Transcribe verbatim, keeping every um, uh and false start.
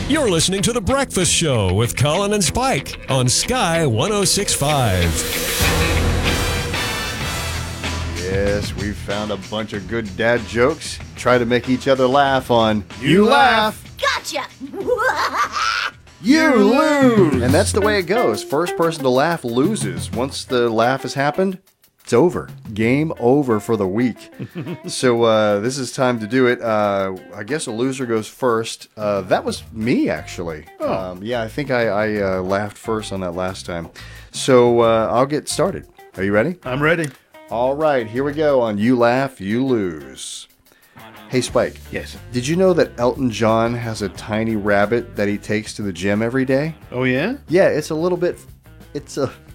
You're listening to The Breakfast Show with Colin and Spike on Sky one oh six point five. Yes, we've found a bunch of good dad jokes. Try to make each other laugh on You Laugh. Gotcha! You Lose! And that's the way it goes. First person to laugh loses. Once the laugh has happened, it's over. Game over for the week. So uh, this is time to do it. Uh, I guess a loser goes first. Uh, that was me, actually. Oh. Um, yeah, I think I, I uh, laughed first on that last time. So uh, I'll get started. Are you ready? I'm ready. All right, here we go on You Laugh, You Lose. Hey, Spike. Yes. Did you know that Elton John has a tiny rabbit that he takes to the gym every day? Oh, yeah? Yeah, it's a little bit... It's a